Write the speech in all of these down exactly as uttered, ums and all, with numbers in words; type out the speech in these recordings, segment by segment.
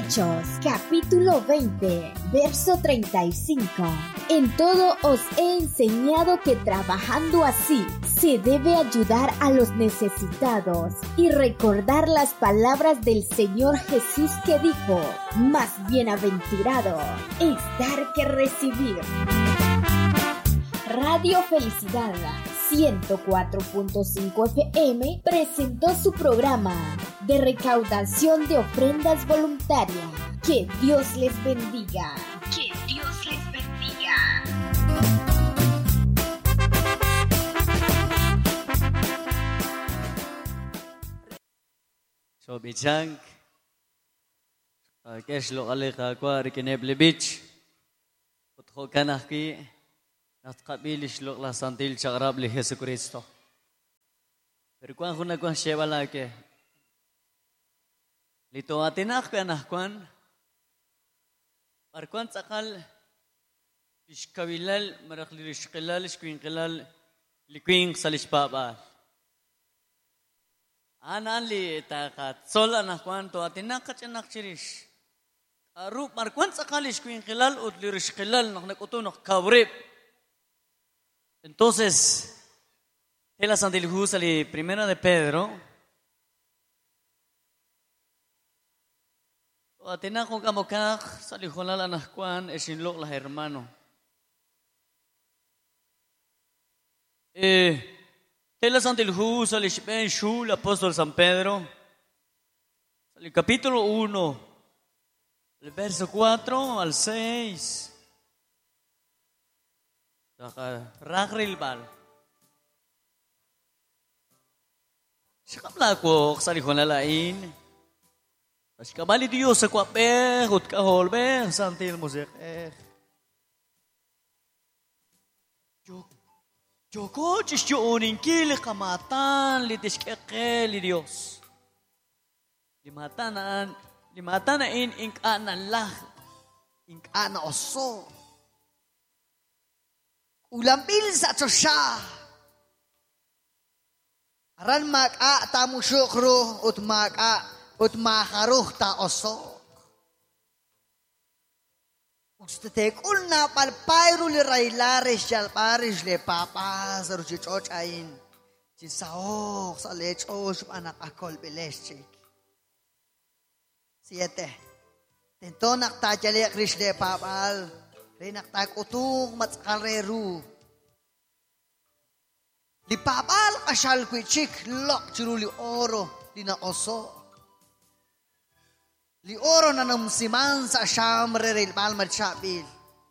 Hechos, capítulo veinte, verso treinta y cinco. En todo os he enseñado que trabajando así se debe ayudar a los necesitados y recordar las palabras del Señor Jesús que dijo: más bienaventurado es dar que recibir. Radio Felicidad ciento cuatro punto cinco F M presentó su programa de recaudación de ofrendas voluntarias. Que Dios les bendiga. Que Dios les bendiga. So bichang kesh lo alika kwa rikinebli beach utho kanaki natqabilish lo la santil chagrab li Jesucristo. Pero kwan kuna kwan shevala ke lito atinak kanah kwan par kwan tsakal ishkabilal marakli ishqilal ishquinqilal liquin salish baba anan li takat sola na kwan to atinak kachanak chirish aru par kwan tsakal ishquinqilal utli ishqilal naknakuto nakabrib. Entonces, en la Santil Jusali, primera de Pedro, Atena con Camocaj, Salijola la Nascuan, Eshinlo la hermano. Eh, en la Santil Jusali, Ben Shul, apóstol San Pedro, el capítulo uno, el verso cuatro al seis. Ragrilbal. Sikapla ko kasali ko nalain. Kasi kabali Diyos sa kwape, hut kahol be, santil musik eh. Joko chisyo uning kili kamatan, litis keke li Diyos. Limatan na, limatan na in ingka na lah, ingka na oso. Ulambil sa siya. Aran maka tamu syukru ut maka ut makaruh ta osok. Ustetekul na palpayru li raylares jal paris le papa saru si chochain. Si saok sa lechos anak akol bileshik. Siete. Tentonak tajali kris le papal. Renak tak utung matsakareru. Li papal asal kuichik lok churu li oro li na oso. Li oro na namsiman sa shamre ril bal matsabil.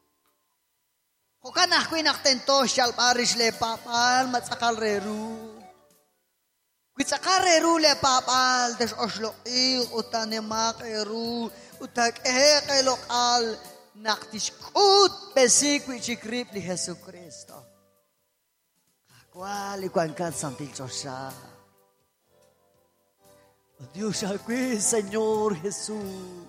Kukanah kui naktento shal parish le papal matsakareru. Kuitsakareru le papal des oslo i utanemak-eru utak eheke lokal. Naktiskut pesikwi chikrip li Jesucristo. Kakwali kwan kat santil Diosya. O Dios akwi, Señor Jesús.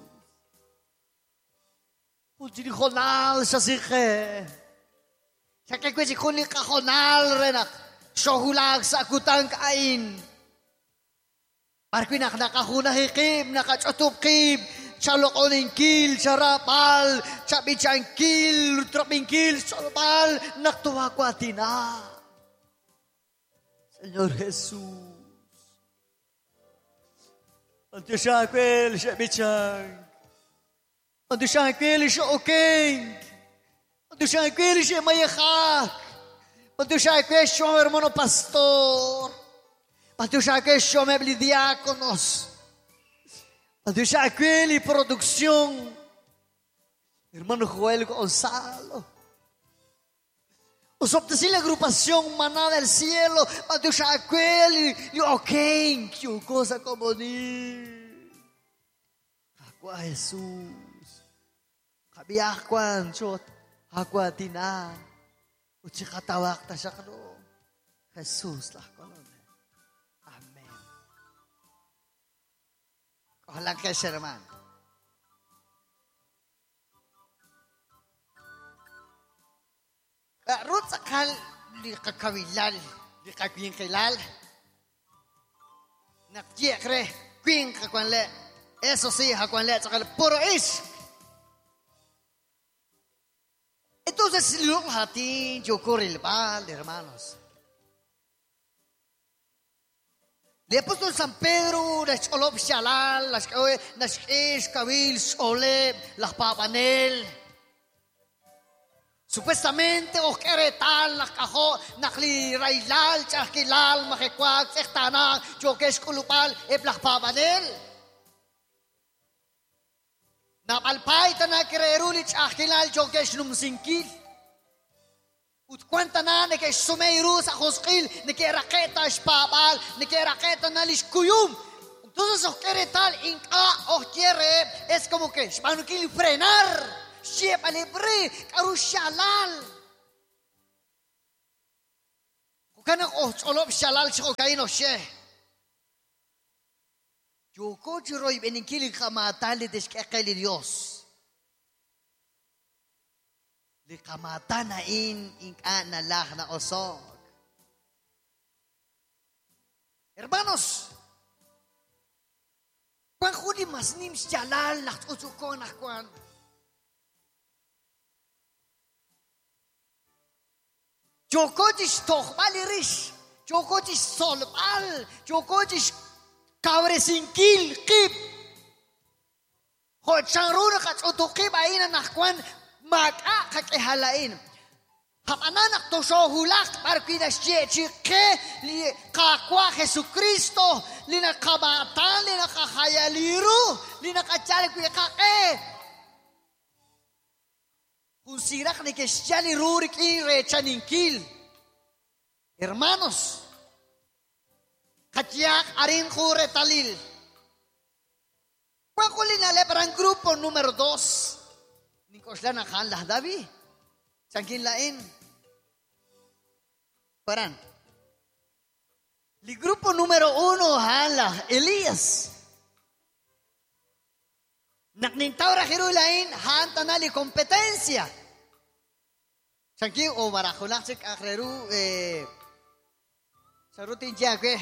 Ujiri honal siya sikhe. Siya kikwi si kuni ka honal renak. Sohulag sa akutang kain. Parkwi nak nakahuna hikib, nakachutup kib. Chalok oning kil, charapal, chabichang kil, troping kil, charapal, naktuwa ko atina. Señor Jesús. Anto siya kwel, siya bichang. Anto siya kwel, siya okeng. Anto siya kwel, siya mayakak. Anto siya kwel, siya hermano pastor. Anto siya kwel, siya mebli diakonos. Dios aquel y producción, hermano Joel Gonzalo. Os obtecí la agrupación Maná del Cielo, Dios aquel y ok, que cosa como ni. Aqua Jesús, kabiyak kwan chot, aqua tina, uchikatawak ta siya kano. Jesús lah konon. Ojalá que sea hermano. Ruth sakal li kakabilal, li kakwing kilal. Nakjekre, kwing kakwanle. Eso sí, Juan le puro is. Entonces, lo hatin yo corre el bal, hermanos. Le apóstol San Pedro, las olop shalal, las las es kabil sole, las papanel. Supuestamente o quiere tal las cajo, nakli railal, chakilal, majekwak, sektana, yo que es kulupal, e las papanel. Napalpay na kirerulit chakilal, yo que es numsingkil. Ut kwanta na ni kay sumeiru sa hoskil, ni kay raketa espabal, ni kay raketa na liskuyum. Entonces o quiere tal inka o quiere es como que spano que frenar, siapa libre, karushalal. Kukana o olop shalal so kaino she. Yo ko juroy beninkili kamatali deskakali Dios. Likamatanain inka na lah na osog. Hermanos, kung kuni mas nim sjalal naktusukon akwan. Jokotis tokhbalirish, jokotis solbal, jokotis kawresingkil kip. Hot changruna katsutukib aina nakwan Maka kakihalain. Hapananak to so hulak parkinas chike li kakwa Jesucristo li nakabatan li nakahayaliru li nakachalik kake. Kung sirak ni kesyali rurik ire chaningkil. Hermanos, katyak arin kure talil. Kwakulin na lebrang grupo numero dos. Nikos lang nakalah dabi. Sangkin lain. Paran. Li grupo numero uno hala Elias. Naknintaw rakiru lain hanta na li kompetencia. Sangkin o marakulak sik akreru eh sarutin jagwe.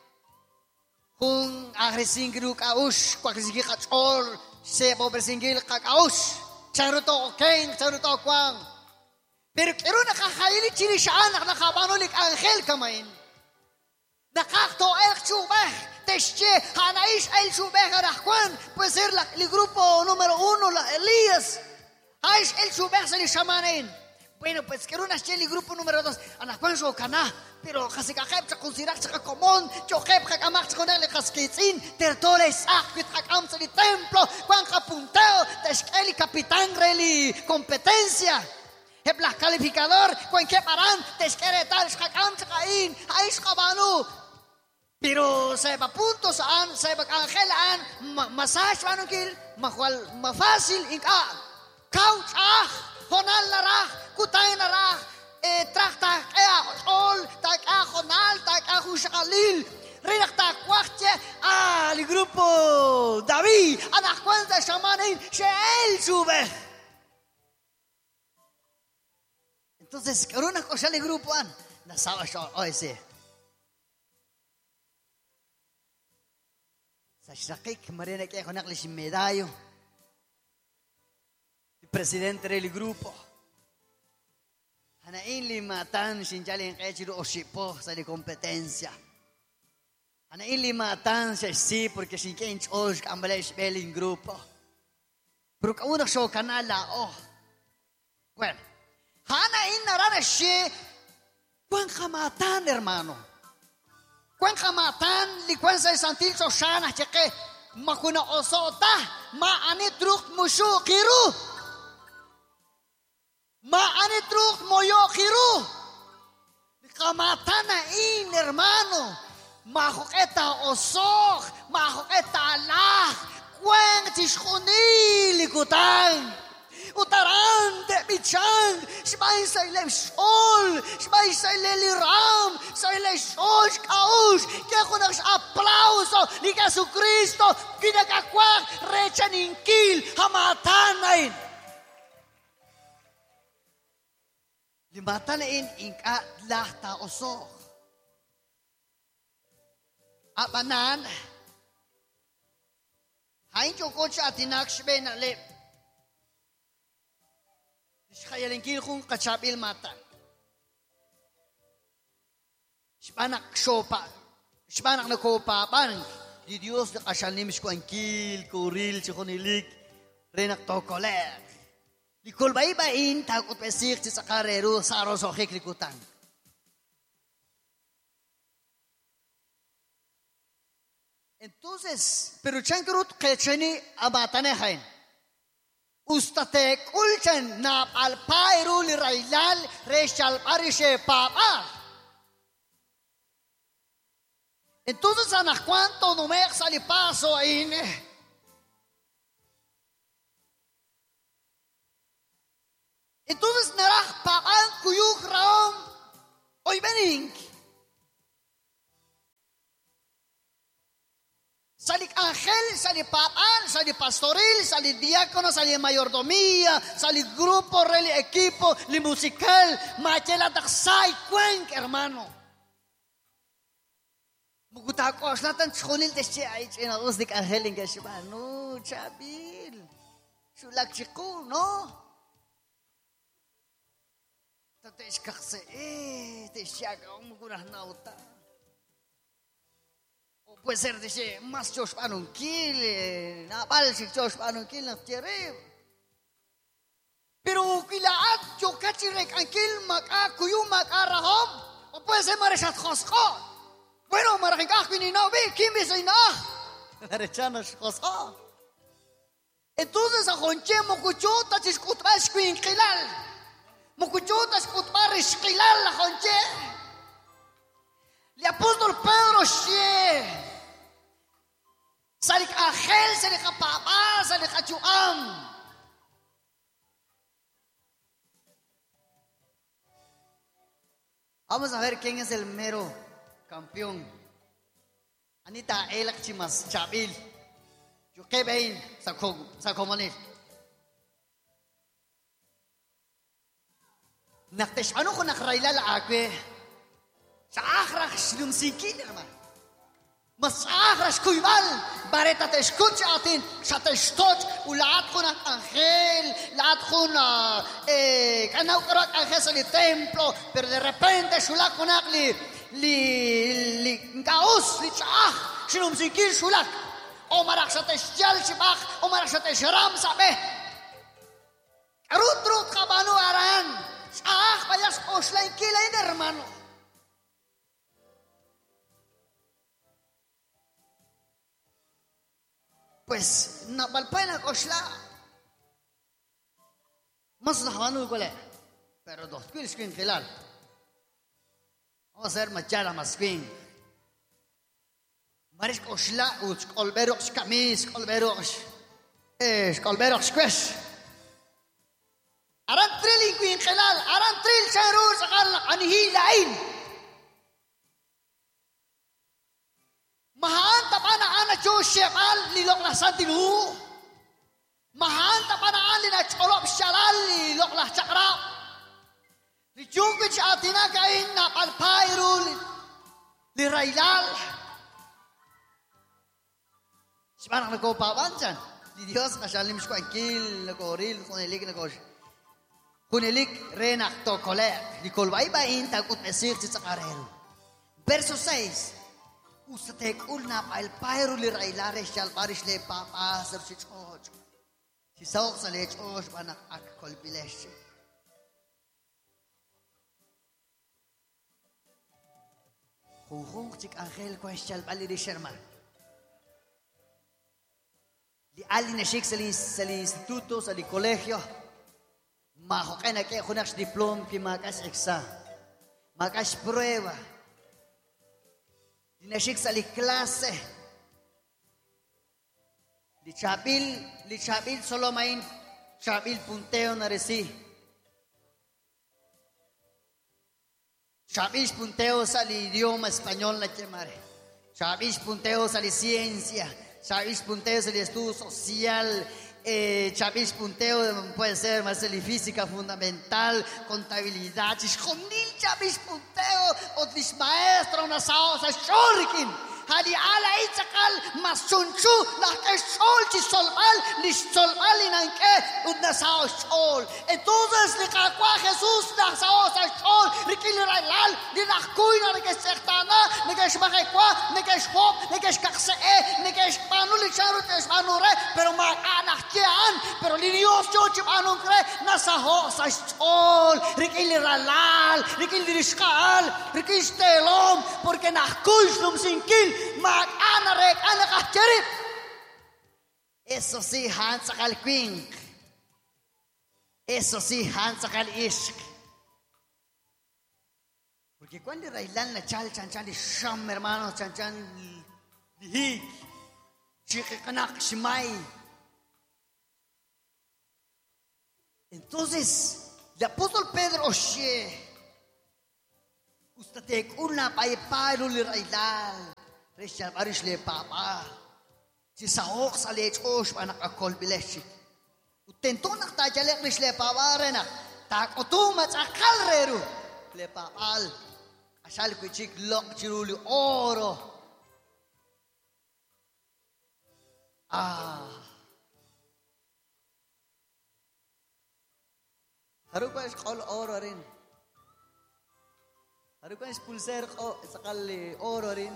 Kung akresingru kaush kwakisigi kachor se pobresingil kakaush. Charuto keng, charuto kwang. Pero kero nakakailit sini siya anak nakabanulik angel kamain. Nakakto el chubeh, tesche, hanais el chubeh arakwan, puede ser la, el grupo número uno, la Elías. Hais el chubeh sa li shamanin. Bueno, pues kero na siya el grupo número dos, anakwan so kana. Pero kasi kakep sa konsirak sa kakomon, chokep kakamak sa konel kaskitsin, tertoles akwit kakam sa di templo, kwan kapunteo, teskeli kapitan reli kompetencia. Heblah kalifikador, kwan keparan, teskere tal sa kakam sa kain, ais kabanu. Pero sa iba punto saan, sa iba angelaan, masaj manungkil, makwal, mafasil, inka, couch ah, honal narah, kutay narah, eh trakta kaya all tak ako nal tak ako shakalil rinak tak wakche ah li grupo David anak kwanta shamanin shel sube. Entonces karuna ko siya li grupo an nasawa siya o ese sa shakik marina kaya ko nakli si medayo el presidente del grupo. Hanain limatan sinjali ang kaya o sipo sa di kompetencia. Hanain limatan sa si porque sin kench os kambala spelling grupo. Pero kaunak so kanala oh. Well, hanain narana siya kwan kamatan hermano. Kwan kamatan li kwan sa santil so shana cheke makuna osota maanit ruk musu kiru. Maanit ruk moyo kiru. Kamata na in, hermano. Mahoketa osok. Mahoketa lah. Kweng tishkuni likutang. Utaran de bichang. Shmai sa ile shol. Shmai sa ile liram. Sa ile shosh kaush. Kaya ko nang aplauso ni Jesucristo. Kinakakwak recha ningkil. Hamatan na in. Limata na in inka lahta osok. Apanan. Hain chokot siya atinak siya na lip. Kaya lingkil kong kachabil mata. Sipanak sopa. Sipanak na kopa. Pan. Di Diyos na kasyanim ko ang kil, kuril, chikonilik, renak tokolek. Likol ba ibain, takot pesik, sa karero, sa arosokik likutan. Entonces, pero chankerut kecheni abatanehain. Ustatek ulchen na alpairu li railal rechal parishe papa. Entonces, ¿anas cuánto no me sali paso ahí? Entonces, narah papan kuyuk raom hoy bening. Salik ángel, sali papan, sali pastoril, sali diácono, sali mayordomía, sali grupo, reli equipo, li musical, machela taksay, cuenc, hermano. Mugutako, aslatan chonil de siya ay chinaos dik ángel inga siya, no, chabil, sulak chiku, no? Tatesh kakse, eh, te siya ka, umugunah na uta. Puede ser, dice, más Josh Panunquil, Napal, si Josh Panunquil, no quiere. Pero, kilaat, yo cachirek, ankil, maka, kuyu, maka, rahom, o puede ser mareshat josko. Bueno, marajikah, kininaw, be, kim bisaynah. Marechanas josko. Entonces, a jonche, mokuchota, chiskutbash, kinkilal. Mokuchota, chiskutbarish, kilal, a jonche. El apóstol Pedro shie. Salik ángel, salik papá, salik achuam. Vamos a ver quién es el mero campeón. Anita elak chimas chabil. Yo que vein sa sa komanil. Naktesh ano ko nakraila la akwe. Sa akhrak sinum sikin naman. Mas akhras kuybal, bareta te escucha atin, sa te stoch, ulaat ko ng anghel, laat ko na, eh, kanaw karot anghel sa li templo, pero de repente sulak ko na li, li, li, ngaos, li tsaah, sinum sikin sulak, o marak sa te syal sibak, o marak sa te syaram sabi, karut-rut ka ba no aran, tsaah, payas oslain kilay na hermano. Pues, napalpay na kosla. Mas nahawanu ko le. Pero dos kilis ko yung kilal. O sir, machara mas kwing. Maris kosla, uts kolberoks kamis, kolberoks. Eh, kolberoks kwes. Aran triling ko yung kilal. Aran tril sa rur sa karla. Anihilain. Mahaan tapana ana Joseph al lilok lah santilu. Mahaan tapana an lina cholop shalal lilok lah cakra. Lijungkit sa atina kain na palpairu li railal. Sipanak na ko pabansan. Di Dios kasyalim ko angkil na ko ril kunilik na ko. Kunilik renak to kolek. Di kolbay-bayin takot mesir sa karero. Verso seis. Usatek ulna pa el pairo li railare shal parish le papa ser si choj. Si saok sa le choj banak ak kolbilesh. Kung chik angel ko shal bali di sherma. Di ali na shik sa li sa li instituto sa li colegio. Maho kay na kay kunak diploma pi makas eksa. Makas prueba. Dinashik sa li klase. Li chabil, li chabil solo main chabil punteo na resi. Chabil punteo sa li idioma español na chemare. Chabil punteo sa li ciencia. Chabil punteo sa li estudio social. Eh, Chavis punteo puede ser más de física fundamental, contabilidad, chishkonil Chavis punteo, o dis maestro, una sao, sa shorikin, hadi ala itzakal masunchu la que sol chi solal ni solal inanque una sao sol. Entonces le cacua Jesús la sao sa sol rikil railal ni la kuina ni que sertana ni que shmaquwa ni que shop ni que shkakse ni que shpanu li charu te shpanure pero ma anakian pero li Dios yo chi panu kre na sao sa sol rikil railal rikil dirishkal rikil stelom porque na kuislum sinkil ma anarek anakacheri. Eso sí, han sakal queen. Eso sí, han sakal ishk. Porque cuando railan la chal chan chan di sham hermano chan chan di chikanak shmai. Entonces, el apóstol Pedro oye, usted te una pa iparo li railal, resha barish le papa. Si saok sa lechos anak akol bileshi. Utento nak tajalek ris le paware nak tak otumat akal reru le pawal asal kuchik lok chiruli oro. Ah. Haru pa iskol oro rin. Haru pa ispulser ko sakal oro rin.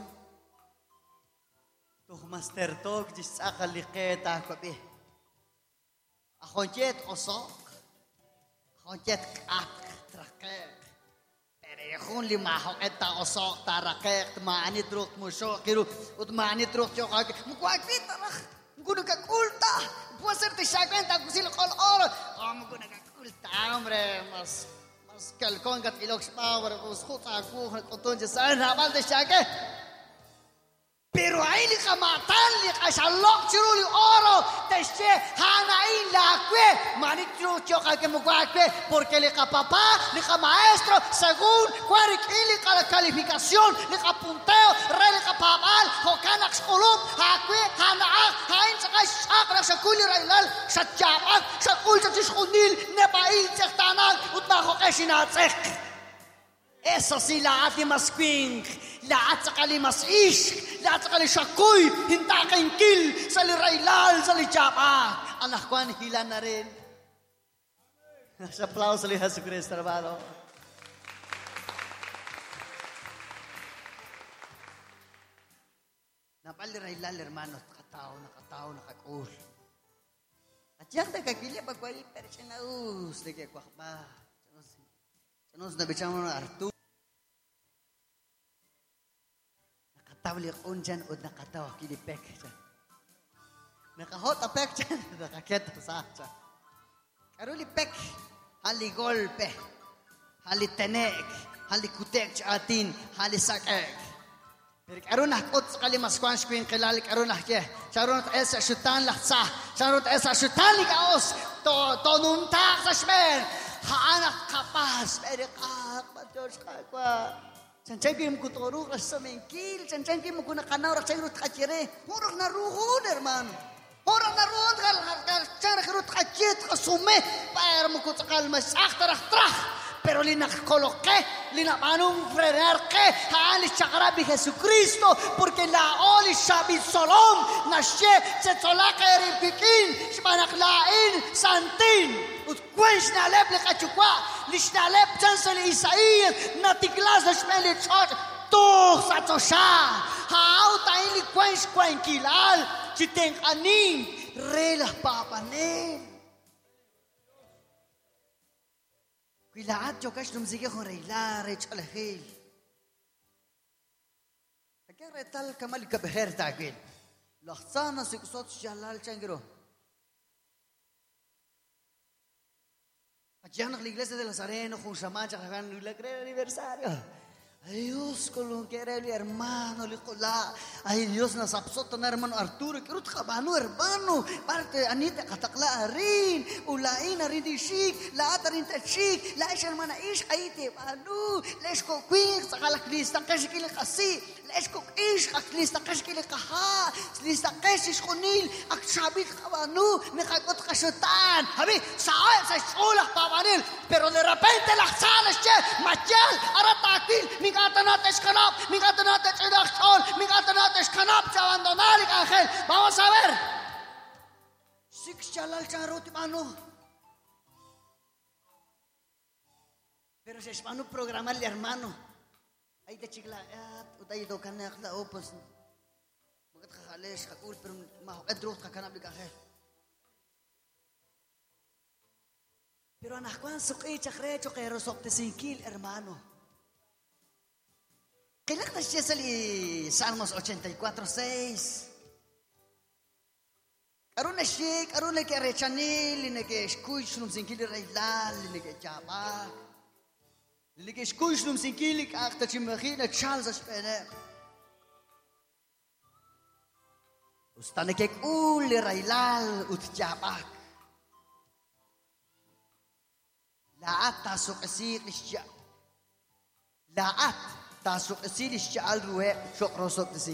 Tuh master tok jis akal liqeta ko be. Akhonjet osok. Akhonjet ak trakek. Pero khun lima hoketa osok tarakek maani druk musok kiru ut maani druk chokak. Mukwak pitarak. Mukuna ka kulta. Puaser te shakenta kusil qol oro. Ah mukuna ka kulta hombre mas mas kalkon gat ilok power us khuta ku qoton jesan rabal de shake. Pero ahí le camatan le casalok chiruli oro teshe hanain la que manitro choca que muguaque porque le capapá le maestro según cuariquili la calificación le capunteo re le capabal hokanax colum haque hanaak hain sakai sakra sakuli railal satjabak sakul satiskunil nepail sektanan utma hokesinatsek. Eso sí la ati mas queen, la atsakali mas ish, la atsakali shakuy, hinta kil, sa li railal, sa li chapa. Anak ko ang hilan na rin. Sa aplauso li Jesu Cristo, hermano. Napali railal, hermano, nakatao, nakatao, nakakul. At yan, nagkakili, pagwali, pero siya na us, nagkakwak ba? Sanos na bicara mo Artu. Nakatawli akong dyan o nakatawa kilipek dyan. Nakahot apek dyan, nakakita sa dyan. Karuli pek, hali golpe, hali tenek, hali kutek sa atin, hali sakek. Pero karon nakot sa kalimaskuan ko yung kilali karon nakye. Karon tayo sa syutan laksa. Karon tayo sa syutan likaos. To, to nuntak sa smen. Haanak kapas, pero kak, matos kakwa. Sanchay kim ko toro sa mengkil, sanchay kim ko nakanaw rak sayrut kachire. Horok na ruhon, hermano. Horok na ruhon kal kal sayrut kachit kasume, para mo ko sakal masak tarak trak. Pero linak coloque, linak manong frenar que, haali chakarabi Jesucristo, porque la oli shabi solom, nasye se tolaka eripikin, shmanaklain santin. Utkwens na lep le kachukwa, lish na lep chansel Isaías, natiglas na shmeli chot, tuh sa tosha. Haaw tayo li kwens kwenkilal, chiteng aning, relah papanin. Kuilaat jo kash numzige ko reila rech alahil. Agar retal kamal kabeher tagil. Lakhsana sikusot jalal changiro. Ayan la iglesia de Nazareno con Shamacha hagan la cree aniversario. Ay Dios con lo que era el hermano Licola. Ay Dios nas absoto na hermano Arturo. Quiero trabano hermano. Parte Anita katakla arin. Ulain arin di chic. La atarin ta chic. La isha hermana ish ay te banu. Les ko queen sa kalaklis. Tang kasi kila kasi. es kuk ish ak lista kesh kili kaha lista kesh is khunil ak sabi kabanu mikakot kasutan habi saay sa sulah pawanil pero de repente las sales che machal aratakil migatanates kanap migatanates idakol migatanates kanap sa abandonar ángel vamos a ver six chalal charoti mano pero si es mano programarle hermano ay de chigla at utay do kanak la opos magat khales khakul pero ma adrot kakanab likahel pero anak kwan suki chakre chokero sokte sinkil hermano kilak na siya sa li Salmos ochenta y cuatro seis karon na siya karon na kere chanil ne ke skuy sunum sinkil railal ne ke chapa Lili skuis num sinkilik achter chimachin at Charles spene. Ustane kek uli railal ut jabak. Laat tasuk asir lisja. Laat tasuk asir lisja al ruhe sok rosok